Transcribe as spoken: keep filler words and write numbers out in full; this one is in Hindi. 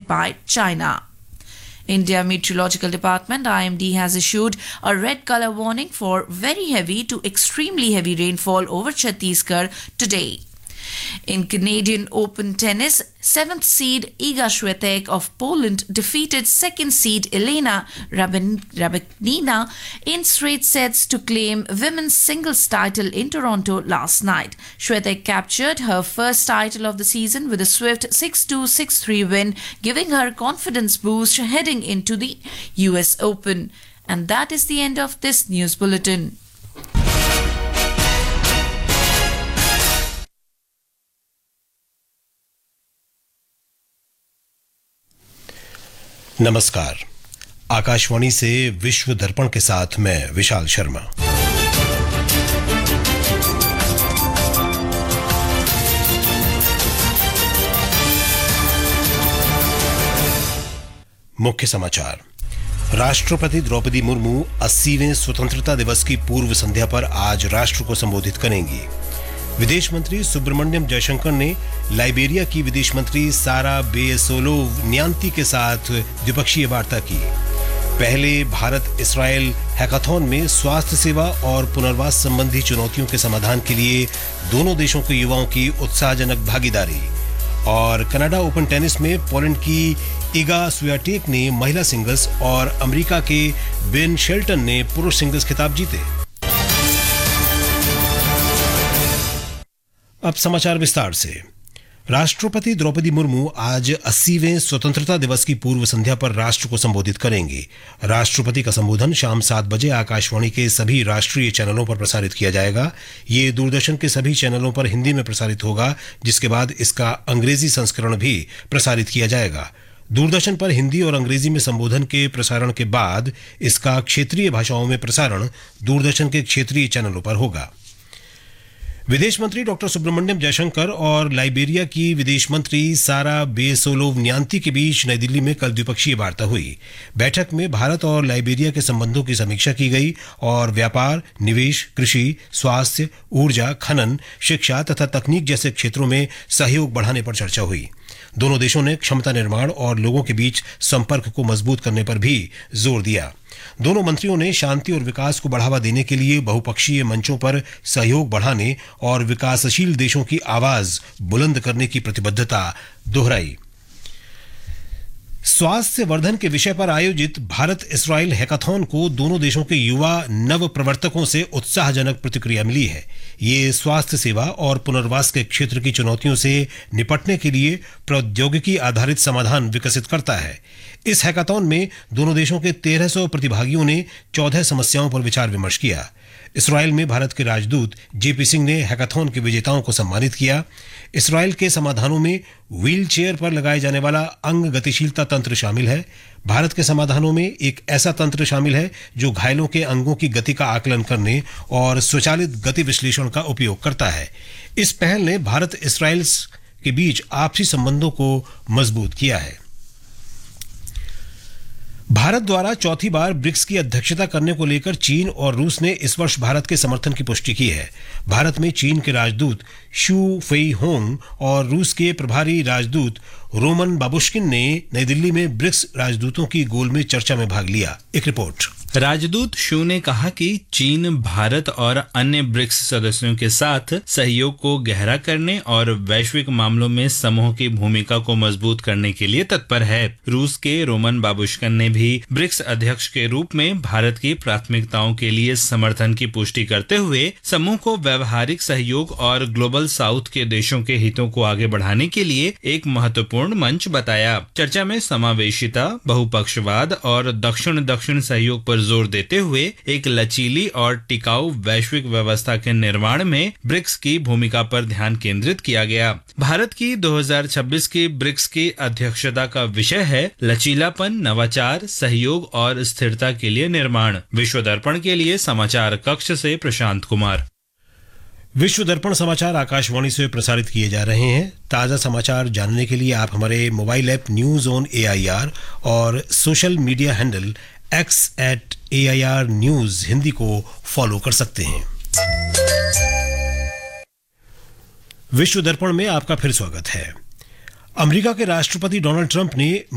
by China. India Meteorological Department I M D has issued a red color warning for very heavy to extremely heavy rainfall over Chhattisgarh today. In Canadian Open tennis, seventh seed Iga Swiatek of Poland defeated second seed Elena Rybakina in straight sets to claim women's singles title in Toronto last night. Swiatek captured her first title of the season with a swift six two six three win, giving her confidence boost heading into the U S Open. And that is the end of this news bulletin. नमस्कार। आकाशवाणी से विश्व दर्पण के साथ मैं विशाल शर्मा। मुख्य समाचार। राष्ट्रपति द्रौपदी मुर्मू अस्सीवें स्वतंत्रता दिवस की पूर्व संध्या पर आज राष्ट्र को संबोधित करेंगी। विदेश मंत्री सुब्रमण्यम जयशंकर ने लाइबेरिया की विदेश मंत्री सारा बेसोलोव न्यांती के साथ द्विपक्षीय वार्ता की। पहले भारत इस्राएल हैकाथॉन में स्वास्थ्य सेवा और पुनर्वास संबंधी चुनौतियों के समाधान के लिए दोनों देशों के युवाओं की उत्साहजनक भागीदारी। और कनाडा ओपन टेनिस में पोलैंड की इगा स्वियाटेक ने महिला सिंगल्स और अमेरिका के बेन शेल्टन ने पुरुष सिंगल्स खिताब जीते। अब समाचार विस्तार से। राष्ट्रपति द्रौपदी मुर्मू आज अस्सीवें स्वतंत्रता दिवस की पूर्व संध्या पर राष्ट्र को संबोधित करेंगी। राष्ट्रपति का संबोधन शाम सात बजे आकाशवाणी के सभी राष्ट्रीय चैनलों पर प्रसारित किया जाएगा। ये दूरदर्शन के सभी चैनलों पर हिंदी में प्रसारित होगा, जिसके बाद इसका अंग्रेजी संस्करण भी प्रसारित किया जाएगा। दूरदर्शन पर हिंदी और अंग्रेजी में संबोधन के प्रसारण के बाद इसका क्षेत्रीय भाषाओं में प्रसारण दूरदर्शन के क्षेत्रीय चैनलों पर होगा। विदेश मंत्री डॉक्टर सुब्रमण्यम जयशंकर और लाइबेरिया की विदेश मंत्री सारा बेसोलोव न्यांती के बीच नई दिल्ली में कल द्विपक्षीय वार्ता हुई। बैठक में भारत और लाइबेरिया के संबंधों की समीक्षा की गई और व्यापार, निवेश, कृषि, स्वास्थ्य, ऊर्जा, खनन, शिक्षा तथा तकनीक जैसे क्षेत्रों में सहयोग बढ़ाने पर चर्चा हुई। दोनों देशों ने क्षमता निर्माण और लोगों के बीच संपर्क को मजबूत करने पर भी जोर दिया। दोनों मंत्रियों ने शांति और विकास को बढ़ावा देने के लिए बहुपक्षीय मंचों पर सहयोग बढ़ाने और विकासशील देशों की आवाज बुलंद करने की प्रतिबद्धता दोहराई। स्वास्थ्य वर्धन के विषय पर आयोजित भारत इस्राएल हैकाथॉन को दोनों देशों के युवा नव प्रवर्तकों से उत्साहजनक प्रतिक्रिया मिली है। ये स्वास्थ्य सेवा और पुनर्वास के क्षेत्र की चुनौतियों से निपटने के लिए प्रौद्योगिकी आधारित समाधान विकसित करता है। इस हैकाथॉन में दोनों देशों के तेरह सौ प्रतिभागियों ने चौदह समस्याओं पर विचार विमर्श किया। इस्राएल में भारत के राजदूत जेपी सिंह ने हैकाथॉन के विजेताओं को सम्मानित किया। इस्राएल के समाधानों में व्हील चेयर पर लगाए जाने वाला अंग गतिशीलता तंत्र शामिल है। भारत के समाधानों में एक ऐसा तंत्र शामिल है जो घायलों के अंगों की गति का आकलन करने और स्वचालित गति विश्लेषण का उपयोग करता है। इस पहल ने भारत इस्राएल के बीच आपसी संबंधों को मजबूत किया है। भारत द्वारा चौथी बार ब्रिक्स की अध्यक्षता करने को लेकर चीन और रूस ने इस वर्ष भारत के समर्थन की पुष्टि की है। भारत में चीन के राजदूत शू फेई होंग और रूस के प्रभारी राजदूत रोमन बाबुश्किन ने नई दिल्ली में ब्रिक्स राजदूतों की गोलमेज चर्चा में भाग लिया। एक रिपोर्ट। राजदूत शू ने कहा कि चीन भारत और अन्य ब्रिक्स सदस्यों के साथ सहयोग को गहरा करने और वैश्विक मामलों में समूह की भूमिका को मजबूत करने के लिए तत्पर है। रूस के रोमन बाबुश्किन ने भी ब्रिक्स अध्यक्ष के रूप में भारत की प्राथमिकताओं के लिए समर्थन की पुष्टि करते हुए समूह को व्यवहारिक सहयोग और ग्लोबल साउथ के देशों के हितों को आगे बढ़ाने के लिए एक महत्वपूर्ण मंच बताया। चर्चा में समावेशिता, बहुपक्षवाद और दक्षिण दक्षिण सहयोग पर जोर देते हुए एक लचीली और टिकाऊ वैश्विक व्यवस्था के निर्माण में ब्रिक्स की भूमिका पर ध्यान केंद्रित किया गया। भारत की दो हज़ार छब्बीस की ब्रिक्स की अध्यक्षता का विषय है लचीलापन, नवाचार, सहयोग और स्थिरता के लिए निर्माण। विश्व दर्पण के लिए समाचार कक्ष से प्रशांत कुमार। विश्व दर्पण समाचार आकाशवाणी से प्रसारित किए जा रहे हैं। ताज़ा समाचार जानने के लिए आप हमारे mobile app news on A I R और social media handle x eight A I R news Hindi को फॉलो कर सकते हैं। विश्व दर्पण में आपका फिर स्वागत है। अमेरिका के राष्ट्रपति डोनाल्ड ट्रंप ने